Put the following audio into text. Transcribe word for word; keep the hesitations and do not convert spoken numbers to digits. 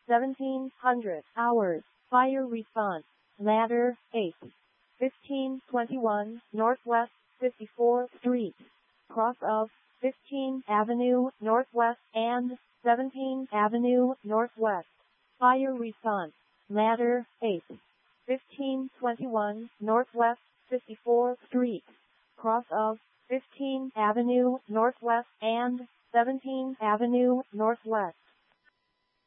seventeen hundred hours, fire response, ladder, eight. fifteen twenty-one Northwest fifty-fourth Street, cross of fifteenth Avenue Northwest and seventeenth Avenue Northwest, fire response, ladder, eight. fifteen twenty-one Northwest fifty-fourth Street, cross of fifteenth Avenue Northwest and seventeenth Avenue Northwest,